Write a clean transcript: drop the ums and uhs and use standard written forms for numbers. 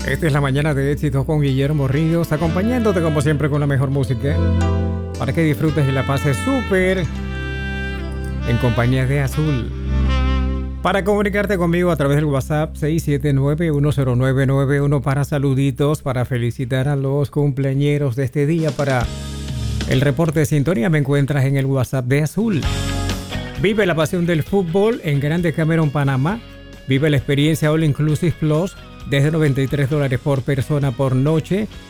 Esta es la mañana de éxito con Guillermo Ríos, acompañándote como siempre con la mejor música, para que disfrutes y la pases súper en compañía de Azul. Para comunicarte conmigo a través del WhatsApp 679-10991 para saluditos, para felicitar a los cumpleañeros de este día, para el reporte de sintonía me encuentras en el WhatsApp de Azul. Vive la pasión del fútbol en Grande Cameron, Panamá. Vive la experiencia All Inclusive Plus desde $93 por persona por noche